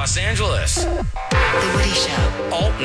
Los Angeles. The Woody Show. Alt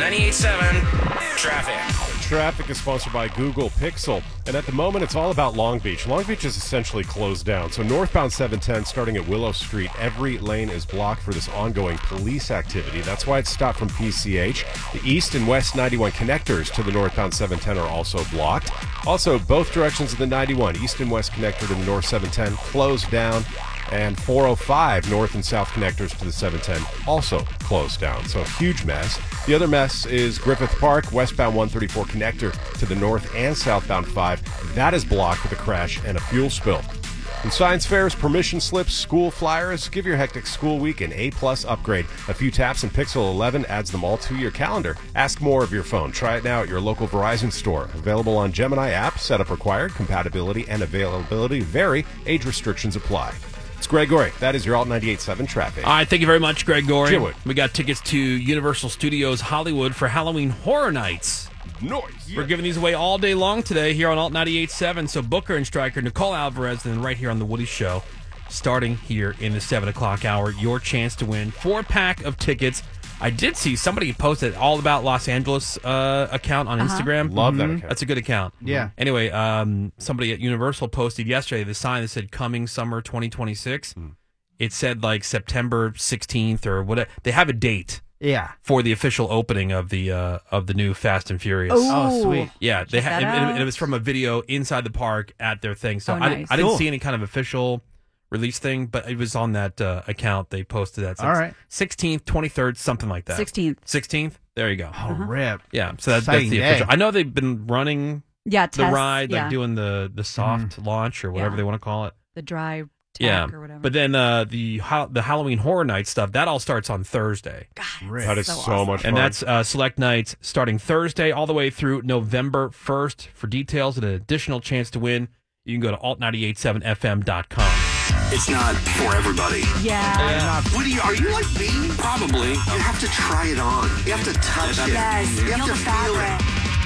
98.7 Traffic. Traffic is sponsored by Google Pixel, and at the moment it's all about Long Beach. Long Beach is essentially closed down, so northbound 710 starting at Willow Street, every lane is blocked for this ongoing police activity. That's why it's stopped from PCH. The east and west 91 connectors to the northbound 710 are also blocked. Also, both directions of the 91, east and west connector to the north 710, closed down. And 405 north and south connectors to the 710 also closed down. So huge mess. The other mess is Griffith Park, westbound 134 connector to the north and southbound 5. That is blocked with a crash and a fuel spill. And science fairs, permission slips, school flyers, give your hectic school week an A-plus upgrade. A few taps and Pixel 11 adds them all to your calendar. Ask more of your phone. Try it now at your local Verizon store. Available on Gemini app. Setup required. Compatibility and availability vary. Age restrictions apply. It's Greg Gorey. That is your Alt 98.7 Traffic. All right, thank you very much, Greg Gorey. Jim Wood. We got tickets to Universal Studios Hollywood for Halloween Horror Nights. Noise. We're giving these away all day long today here on Alt 98.7. So Booker and Stryker, Nicole Alvarez, and then right here on The Woody Show, starting here in the 7 o'clock hour, your chance to win 4-pack of tickets. I did see somebody posted All About Los Angeles account on Instagram. Love that account. That's a good account. Yeah. Anyway, somebody at Universal posted yesterday the sign that said Coming Summer 2026. It said like September 16th or whatever. They have a date Yeah. for the official opening of the new Fast and Furious. Oh, sweet. Yeah, they Check that and it out. was from a video inside the park at their thing. So Oh, nice. I didn't Cool. see any kind of official release thing, but it was on that account. They posted that. So All it's right. 16th, 23rd, something like that. 16th. 16th? There you go. Oh, rip. Yeah, so that's Exciting the day. official. I know they've been running Yeah, the tests, ride, like yeah. doing the soft launch or whatever Yeah. they want to call it. the dry tack Yeah, or whatever. but then the Halloween Horror Night stuff, that all starts on Thursday. Rip. That is so awesome. much fun. And that's select nights starting Thursday all the way through November 1st. For details and an additional chance to win, you can go to alt987fm.com. It's not for everybody. yeah. Woody, are you like me? Probably. You have to try it on. You have to touch it. Yes, You have feel to the feel fabric.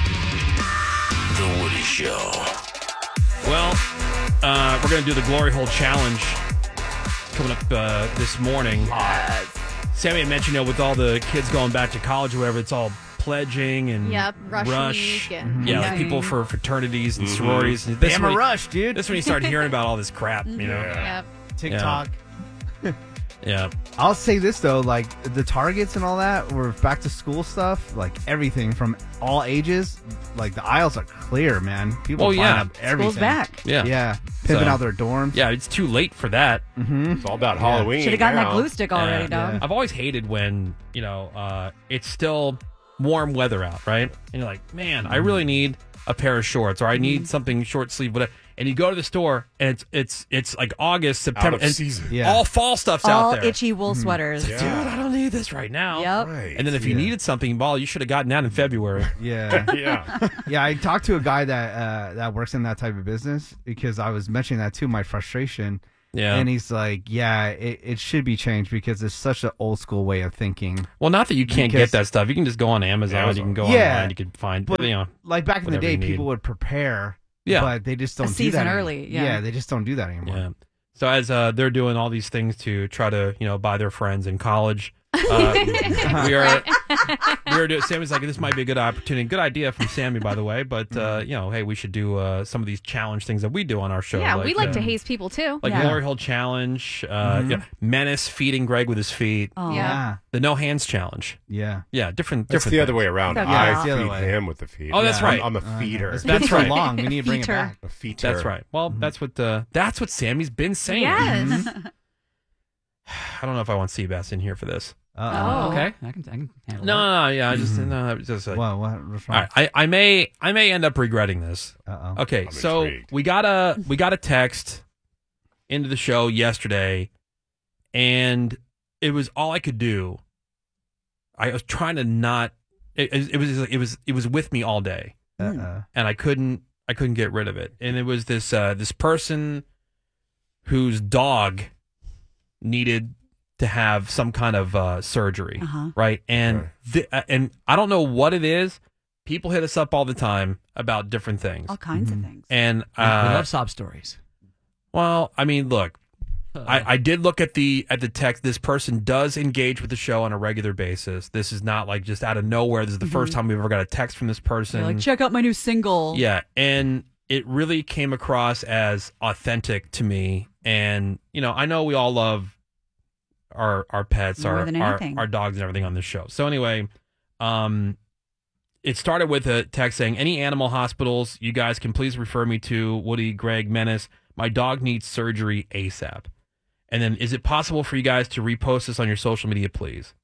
it. The Woody Show. Well, we're going to do the Glory Hole Challenge coming up this morning. Sammy had mentioned, with all the kids going back to college or whatever, it's all pledging and Yep, Rush Week and- yeah, like Yeah. people for fraternities and sororities. And this Damn a when- rush, dude. This is when you start hearing about all this crap, you know? Yep. TikTok. Yeah. I'll say this though, like the Targets and all that, were back to school stuff, like everything from all ages, like the aisles are clear, man. People Oh, buying yeah. up everything. School's back. Yeah. Yeah, pimping So- out their dorms. Yeah, it's too late for that. It's all about Halloween. Should have gotten that now. glue stick already, Yeah. dog. I've always hated when, it's still warm weather out, right? And you're like, man, I really need a pair of shorts, or I need something short sleeve, whatever. And you go to the store, and it's like August, September, of and season. Yeah. all fall stuff's All out there. itchy wool sweaters. Dude, I don't need this right now. Yep. Right. And then if you needed something, ball, you should have gotten that in February. Yeah. Yeah. Yeah, I talked to a guy that works in that type of business because I was mentioning that too, my frustration. Yeah. And he's like, yeah, it should be changed because it's such an old school way of thinking. Well, not that you can't Because- get that stuff. You can just go on Amazon. You can go Yeah. online. You can find, But like back in the whatever day, you need. people would prepare, Yeah. but they just don't do season that early, yeah. they just don't do that anymore. Yeah. So as they're doing all these things to try to, buy their friends in college, we are doing. Sammy's like, this might be a good opportunity. Good idea from Sammy, by the way. But hey, we should do some of these challenge things that we do on our show. Yeah, we like to uh, haze people too. like Yeah. Glory Hole Challenge, Menace feeding Greg with his feet, Oh. Yeah. the No Hands Challenge. Yeah. Yeah, different. It's different the other things. way around. Okay. I It's the other feed way. him with the feet. Oh, that's right. I'm a feeder. It's That's been so right. long. We need to bring it Feater. back. A feeder. That's right. Well, that's what Sammy's been saying. Yes. I don't know if I want Seabass in here for this. Uh-oh. Oh. Okay, I can handle No, yeah, I just no, it's just. What? What's All wrong? right, I may end up regretting this. Uh-oh. Okay, I'm so intrigued. we got a text into the show yesterday, and it was all I could do. I was trying to not. It was with me all day, Uh-oh. and I couldn't get rid of it. And it was this person whose dog needed to have some kind of surgery, right? And and I don't know what it is. People hit us up all the time about different things. All kinds of things. And it. We love sob stories. well, I mean, look, I did look at the text. This person does engage with the show on a regular basis. This is not like just out of nowhere. This is the first time we've ever got a text from this person. They're like, check out my new single. Yeah, and it really came across as authentic to me. And I know we all love our pets, More than anything. our dogs, and everything on this show. So anyway, it started with a text saying, "Any animal hospitals you guys can please refer me to. Woody, Greg, Menace. My dog needs surgery ASAP." And then, is it possible for you guys to repost this on your social media, please?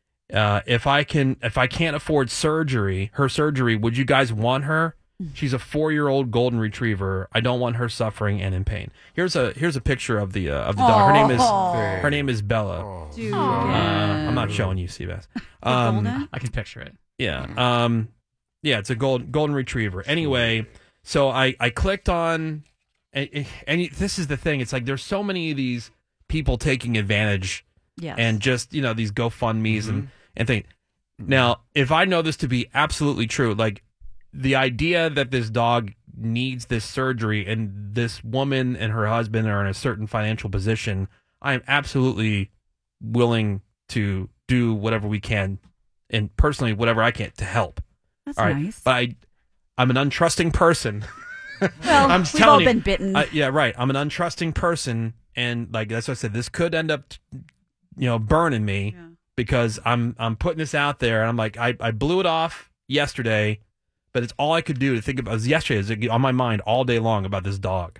If I can't afford her surgery, would you guys want her? She's a 4-year-old golden retriever. I don't want her suffering and in pain. Here's a picture of the dog. Her name is Bella. Dude. I'm not showing you, Seabass. Golden? I can picture it. Yeah. Yeah, it's a golden retriever. Anyway, so I clicked on, and this is the thing. It's like there's so many of these people taking advantage, and just these GoFundMe's and things. Now, if I know this to be absolutely true, like the idea that this dog needs this surgery and this woman and her husband are in a certain financial position, I am absolutely willing to do whatever we can, and personally whatever I can to help. That's all right? nice. But I'm an untrusting person. Well, I'm we've telling all you, been bitten. yeah, right. I'm an untrusting person, and like that's what I said. This could end up, burning me because I'm putting this out there, and I'm like, I blew it off yesterday, but it's all I could do to think about. It was yesterday. It was on my mind all day long about this dog.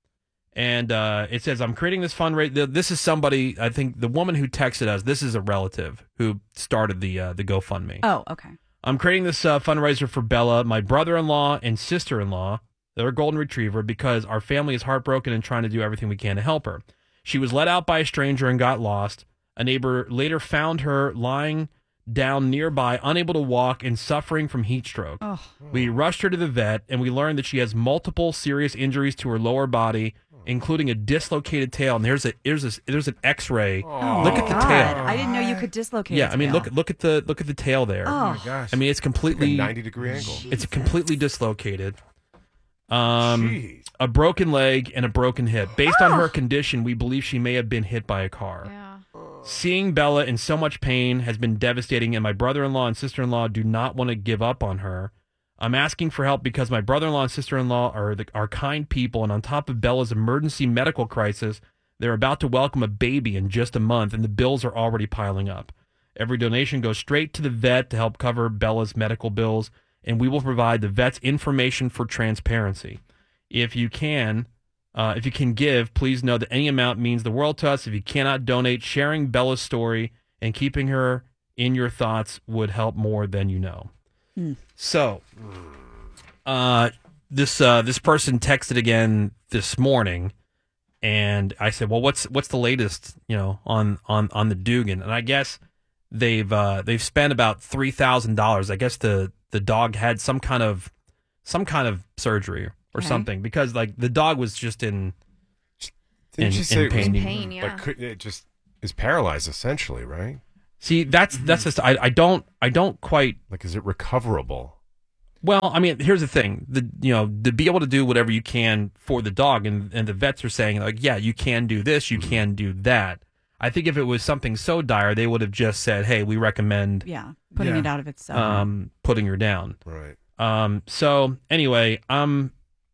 And it says, I'm creating this fundraiser. This is somebody, I think the woman who texted us, this is a relative who started the GoFundMe. Oh, okay. I'm creating this fundraiser for Bella, my brother-in-law and sister-in-law. They're a golden retriever because our family is heartbroken and trying to do everything we can to help her. She was let out by a stranger and got lost. A neighbor later found her lying down nearby, unable to walk and suffering from heat stroke. Oh. We rushed her to the vet, and we learned that she has multiple serious injuries to her lower body, including a dislocated tail. And there's an X-ray. Look at the tail. I didn't know you could dislocate. Yeah, a I mean, tail. look at the tail there. Oh my gosh. I mean, it's completely 90-degree angle. It's completely dislocated. Jeez. A broken leg and a broken hip. Based on her condition, we believe she may have been hit by a car. Yeah. Seeing Bella in so much pain has been devastating, and my brother-in-law and sister-in-law do not want to give up on her. I'm asking for help because my brother-in-law and sister-in-law are kind people, and on top of Bella's emergency medical crisis, they're about to welcome a baby in just a month, and the bills are already piling up. Every donation goes straight to the vet to help cover Bella's medical bills, and we will provide the vet's information for transparency. If you can give, please know that any amount means the world to us. If you cannot donate, sharing Bella's story and keeping her in your thoughts would help more than you know. So, this person texted again this morning, and I said, "Well, what's the latest, on the Dugan?" And I guess they've spent about $3,000. I guess the dog had some kind of surgery or something, because like the dog was just in Didn't you say it was pain. Pain, yeah. like it just is paralyzed essentially, right? See, that's just I don't quite. Like, is it recoverable? Well, I mean, here's the thing: to be able to do whatever you can for the dog, and the vets are saying like, yeah, you can do this, you can do that. I think if it was something so dire, they would have just said, hey, we recommend putting it out of itself. putting her down. Right. So anyway, I'm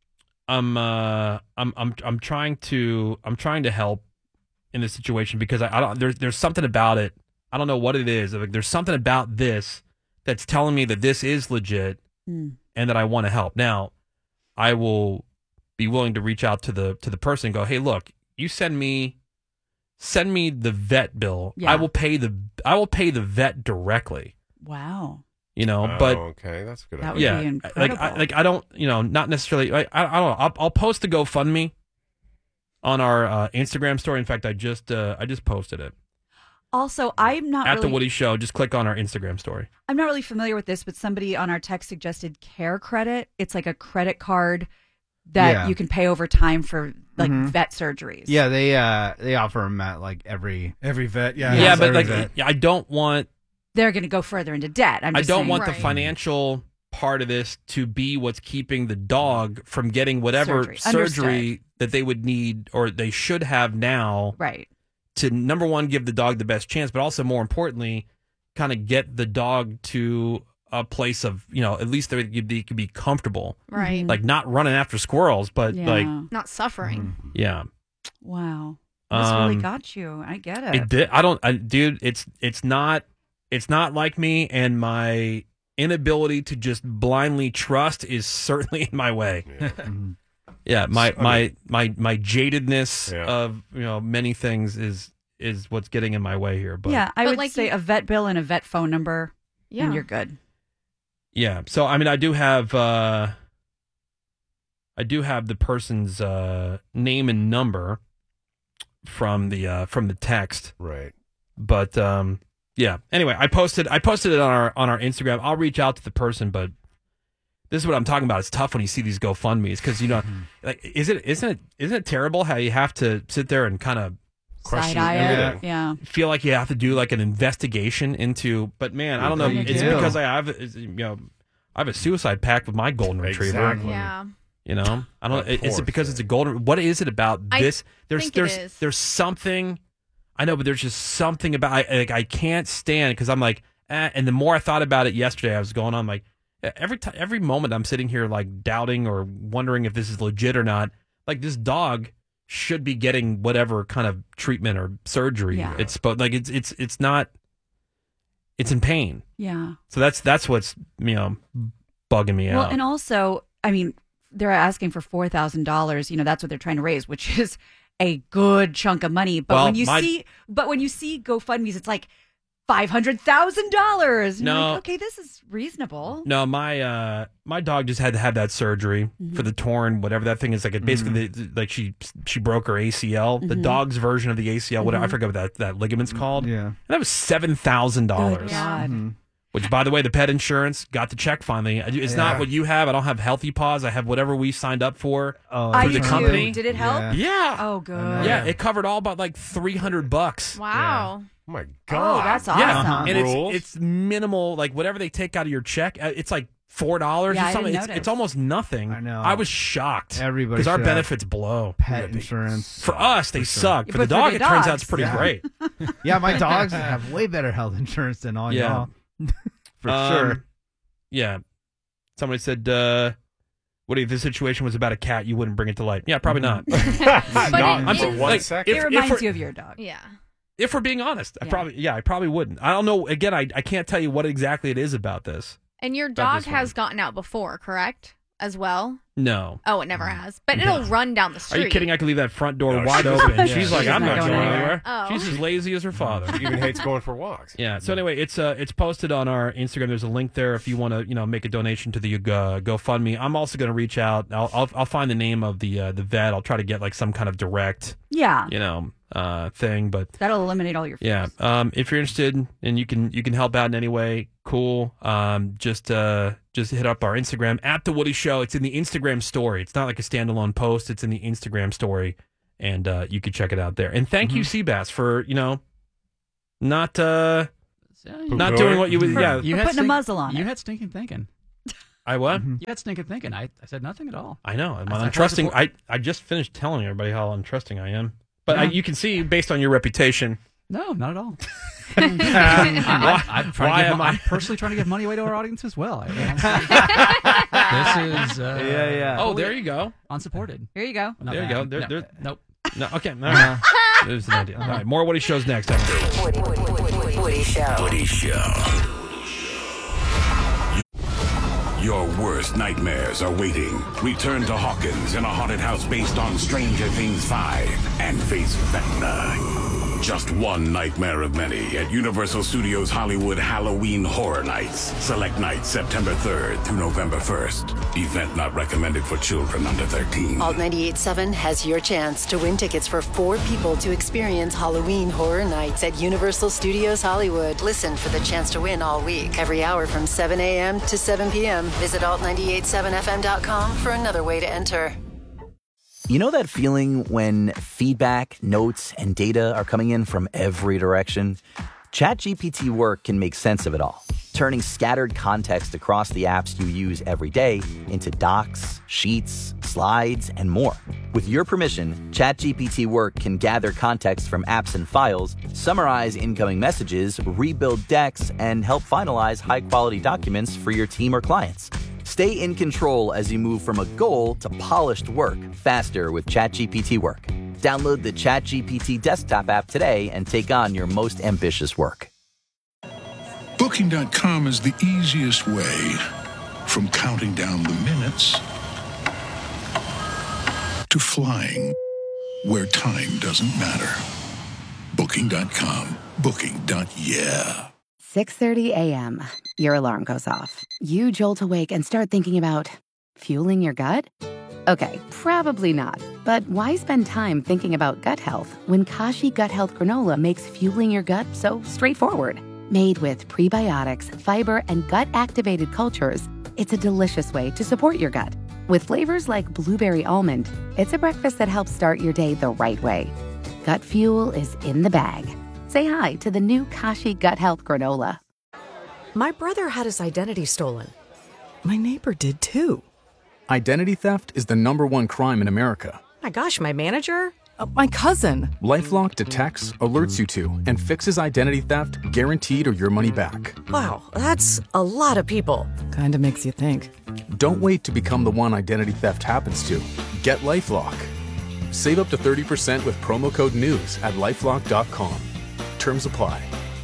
trying to help in this situation because I don't there's something about it. I don't know what it is. Like, there's something about this that's telling me that this is legit and that I want to help. Now, I will be willing to reach out to the person and go, hey, look, you send me the vet bill. Yeah. I will pay the vet directly. Wow. But okay, that's a good That idea. would be like incredible. I don't, not necessarily. I don't know. I'll post the GoFundMe on our Instagram story. In fact, I just posted it Also, I'm not at really, the Woody Show. Just click on our Instagram story. I'm not really familiar with this, but somebody on our text suggested Care Credit. It's like a credit card that you can pay over time for like vet surgeries. Yeah, they offer them at like every vet. Yeah, but every like vet. I don't want. They're going to go further into debt. I don't want the Right. financial part of this to be what's keeping the dog from getting whatever surgery that they would need or they should have now. Right. To, number one, give the dog the best chance, but also more importantly, kind of get the dog to a place of, at least they could be comfortable. Right. Like not running after squirrels, but like. Not suffering. Yeah. Wow. This really got you. I get it. It did. Dude, it's not like me, and my inability to just blindly trust is certainly in my way. Yeah, my jadedness of many things is what's getting in my way here. But yeah, I would say a vet bill and a vet phone number, and you're good. Yeah. So I mean, I do have the person's name and number from the text, right? But yeah. Anyway, I posted it on our Instagram. I'll reach out to the person, but this is what I'm talking about. It's tough when you see these GoFundMe's because like isn't it terrible how you have to sit there and kind of question everything? Yeah. Feel like you have to do like an investigation into. But man, I don't know. It's because I have a suicide pact with my golden retriever. Exactly. Yeah. I don't. Is it because it's a golden? What is it about this? There's something. I know, but there's just something about I can't stand because I'm like, and the more I thought about it yesterday, I was going on like every moment I'm sitting here like doubting or wondering if this is legit or not. Like this dog should be getting whatever kind of treatment or surgery. Yeah. It's not. It's in pain. Yeah. So that's what's bugging me out. Well, and also, I mean, they're asking for $4,000. That's what they're trying to raise, which is a good chunk of money. But when you see GoFundMe's, it's like $500,000. No, like, okay, this is reasonable. No, my dog just had to have that surgery for the torn whatever that thing is. Like it basically like she broke her ACL. The dog's version of the ACL. Whatever I forget what that ligament's called. Yeah, and that was $7,000. Good God. Which, by the way, the pet insurance got the check finally. It's not what you have. I don't have Healthy Paws. I have whatever we signed up for the company. Did it help? Yeah. Oh, good. Yeah, it covered all but like $300. Wow. Oh my God. Oh, that's awesome. Yeah, and it's minimal. Like whatever they take out of your check, it's like $4 or something. It's almost nothing. I know. I was shocked. Everybody because our should have benefits blow. Pet insurance For us, they suck. For But the dog, for it the turns dogs, out it's pretty great. Yeah, my dogs have way better health insurance than all y'all. For sure. Yeah. Somebody said, what if the situation was about a cat, you wouldn't bring it to light? Yeah, probably not. Not for 1 second. It reminds you of your dog. Yeah. If we're being honest, I probably wouldn't. I don't know. Again, I can't tell you what exactly it is about this. And your dog has gotten out before, correct? As well? No. Oh, it never has. But it'll run down the street. Are you kidding? I could leave that front door wide open. She's like, I'm not going anywhere. anywhere. Oh. She's as lazy as her father. She even hates going for walks. Yeah. So anyway, it's posted on our Instagram. There's a link there if you want to make a donation to the GoFundMe. I'm also going to reach out. I'll find the name of the vet. I'll try to get like some kind of direct thing. But that'll eliminate all your fears. Yeah. If you're interested and you can help out in any way, cool. Just hit up our Instagram at The Woody Show. It's in the Instagram story. It's not like a standalone post. It's in the Instagram story, and you can check it out there. And thank you, Seabass, for not doing what you would. Yeah, you putting a muzzle on it. You had stinking thinking. I what? You had stinking thinking. I said nothing at all. I know. I'm untrusting. I just finished telling everybody how untrusting I am. But you can see, based on your reputation. No, not at all. I'm personally trying to give money away to our audience as well. This is Oh, there you go. Unsupported. Here you go. Not there you go. bad. There, Nope. No. Okay. No. There's an idea. All right. More Woody Shows next. Woody Show. Woody Show. Your worst nightmares are waiting. Return to Hawkins in a haunted house based on Stranger Things 5 and face Vecna. Just one nightmare of many at Universal Studios Hollywood Halloween Horror Nights. Select nights September 3rd through November 1st. Event not recommended for children under 13. Alt 98.7 has your chance to win tickets for 4 people to experience Halloween Horror Nights at Universal Studios Hollywood. Listen for the chance to win all week. Every hour from 7 a.m. to 7 p.m. Visit alt987fm.com for another way to enter. You know that feeling when feedback, notes, and data are coming in from every direction? ChatGPT Work can make sense of it all. turning scattered context across the apps you use every day into docs, sheets, slides, and more. With your permission, ChatGPT Work can gather context from apps and files, summarize incoming messages, rebuild decks, and help finalize high-quality documents for your team or clients. Stay in control as you move from a goal to polished work faster with ChatGPT Work. Download the ChatGPT desktop app today and take on your most ambitious work. Booking.com is the easiest way from counting down the minutes to flying where time doesn't matter. Booking.com. Booking.yeah. 6:30 a.m. Your alarm goes off. You jolt awake and start thinking about fueling your gut? Okay, probably not. But why spend time thinking about gut health when Kashi Gut Health Granola makes fueling your gut so straightforward? Made with prebiotics, fiber, and gut-activated cultures, it's a delicious way to support your gut. With flavors like blueberry almond, it's a breakfast that helps start your day the right way. Gut fuel is in the bag. Say hi to the new Kashi Gut Health Granola. My brother had his identity stolen. My neighbor did too. Identity theft is the #1 crime in America. My gosh, my manager? My cousin. LifeLock detects, alerts you to, and fixes identity theft guaranteed or your money back. Wow, that's a lot of people. Kinda makes you think. Don't wait to become the one identity theft happens to. Get LifeLock. Save up to 30% with promo code NEWS at LifeLock.com. Terms apply.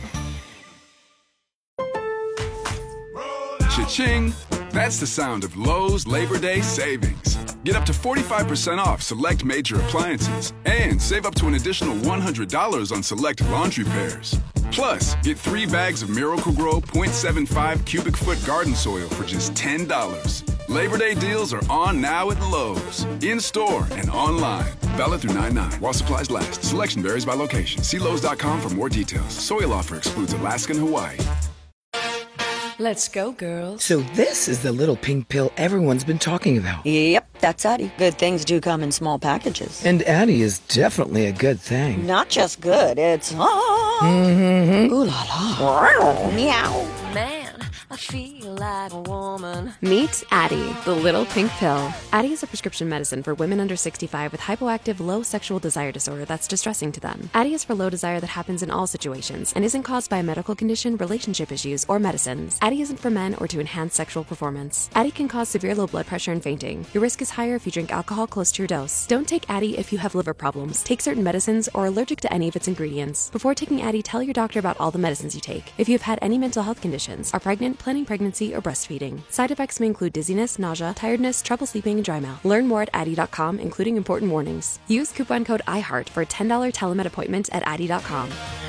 Cha-ching! That's the sound of Lowe's Labor Day savings. Get up to 45% off select major appliances and save up to an additional $100 on select laundry pairs. Plus, get 3 bags of Miracle-Gro 0.75 cubic foot garden soil for just $10. Labor Day deals are on now at Lowe's, in-store and online. Valid through 9/9 while supplies last. Selection varies by location. See Lowe's.com for more details. Soil offer excludes Alaska and Hawaii. Let's go, girls. So this is the little pink pill everyone's been talking about. Yep, that's Addie. Good things do come in small packages. And Addie is definitely a good thing. Not just good, it's... Mm-hmm. Ooh la la. Meow. Man, I feel like a woman. Meet Addie, the little pink pill. Addie is a prescription medicine for women under 65 with hypoactive low sexual desire disorder that's distressing to them. Addie is for low desire that happens in all situations and isn't caused by a medical condition, relationship issues, or medicines. Addie isn't for men or to enhance sexual performance. Addie can cause severe low blood pressure and fainting. Your risk is higher if you drink alcohol close to your dose. Don't take Addie if you have liver problems, take certain medicines, or are allergic to any of its ingredients. Before taking Addie, tell your doctor about all the medicines you take. If you have had any mental health conditions, are pregnant, planning pregnancy, or breastfeeding. Side effects may include dizziness, nausea, tiredness, trouble sleeping, and dry mouth. Learn more at Addie.com, including important warnings. Use coupon code IHEART for a $10 telemed appointment at Addie.com.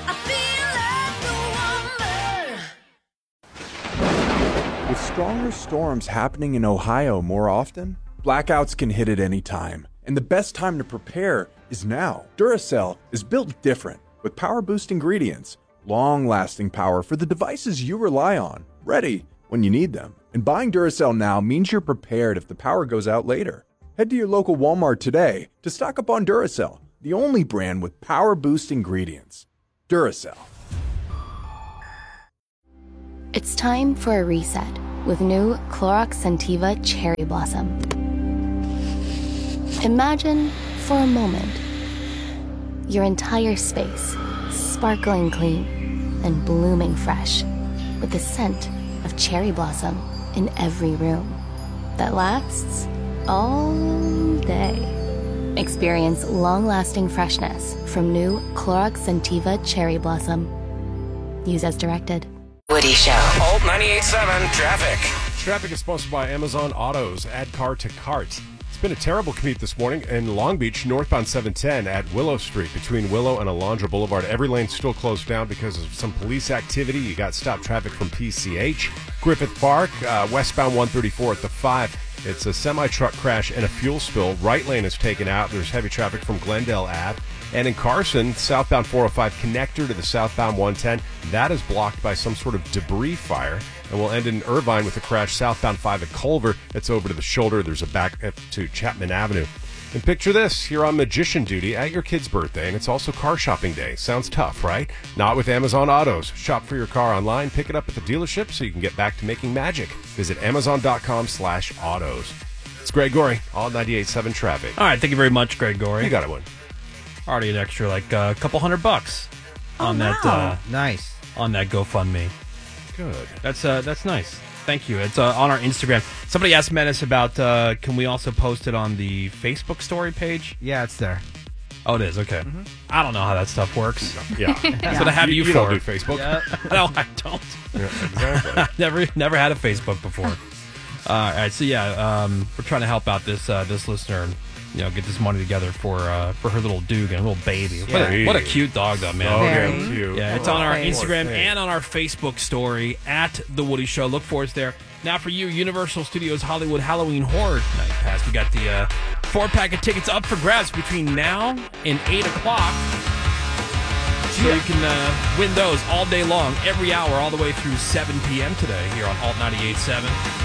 With stronger storms happening in Ohio more often, blackouts can hit at any time, and the best time to prepare is now. Duracell is built different, with power-boost ingredients, long-lasting power for the devices you rely on, ready when you need them. And buying Duracell now means you're prepared if the power goes out later. Head to your local Walmart today to stock up on Duracell, the only brand with power-boost ingredients. Duracell. It's time for a reset with new Clorox Scentiva Cherry Blossom. Imagine, for a moment, your entire space sparkling clean and blooming fresh with the scent of cherry blossom in every room that lasts all day. Experience long-lasting freshness from new Clorox Scentiva Cherry Blossom. Use as directed. Woody Show. Alt 98.7 Traffic. Traffic is sponsored by Amazon Autos. Add car to cart. It's been a terrible commute this morning in Long Beach, northbound 710 at Willow Street between Willow and Alondra Boulevard. Every lane still closed down because of some police activity. You got stop traffic from PCH. Griffith Park, westbound 134 at the 5. It's a semi-truck crash and a fuel spill. Right lane is taken out. There's heavy traffic from Glendale Ave. And in Carson, southbound 405 connector to the southbound 110, that is blocked by some sort of debris fire. And we'll end in Irvine with a crash southbound 5 at Culver. It's over to the shoulder. There's a back to Chapman Avenue. And picture this, you're on magician duty at your kid's birthday, and it's also car shopping day. Sounds tough, right? Not with Amazon Autos. Shop for your car online, pick it up at the dealership so you can get back to making magic. Visit Amazon.com/autos. It's Greg Gorey, all 98.7 Traffic. All right, thank you very much, Greg Gorey. You got it, one. Already an extra, like, a couple $100 on that. Nice. On that GoFundMe. Good. That's nice. Thank you. It's on our Instagram. Somebody asked Menace about, can we also post it on the Facebook story page? Yeah, it's there. Oh, it is? Okay. Mm-hmm. I don't know how that stuff works. Yeah. That's what I have you for. You don't do Facebook. Yeah. No, I don't. Yeah, exactly. never had a Facebook before. All right, so yeah, we're trying to help out this listener and, get this money together for her little Dugan, a little baby. Yeah. What a cute dog, though, man. Oh, yeah, cute. Yeah, it's on our Instagram and on our Facebook story at The Woody Show. Look for us there. Now for you, Universal Studios Hollywood Halloween Horror Night Pass. We got the 4-pack of tickets up for grabs between now and 8 o'clock. So you can win those all day long, every hour, all the way through 7 p.m. today here on Alt 98.7.